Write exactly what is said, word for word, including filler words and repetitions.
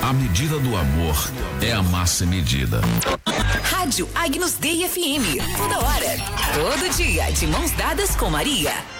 A medida do amor é a massa medida. Rádio Agnus Dei F M. Toda hora, todo dia, de mãos dadas com Maria.